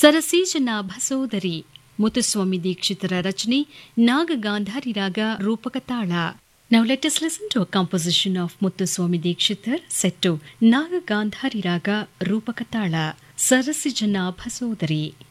ಸರಸೀಜನಾಭ ಸೋದರಿ ಮುತ್ತುಸ್ವಾಮಿ ದೀಕ್ಷಿತರ ರಚನೆ ನಾಗಗಾಂಧಾರಿ ರಾಗ ರೂಪಕ ತಾಳ. Now let us listen to a composition of Muthuswami Dikshitar set to Nagagandhari Raga Rupaka Tala, Sarasijana Bhasodari.